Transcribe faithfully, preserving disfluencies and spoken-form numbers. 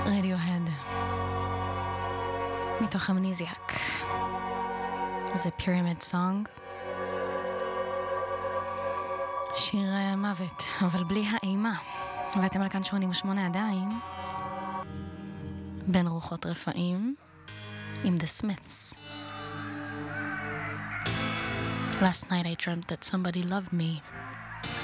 רדיוהד מתוך אמניזיאק, זה פירמיד סונג, שיר uh, מוות אבל בלי האימה. ואתם על כאן שמונים ושמונה עדיין בין רוחות רפאים עם The Smiths. Last night I dreamt that somebody loved me.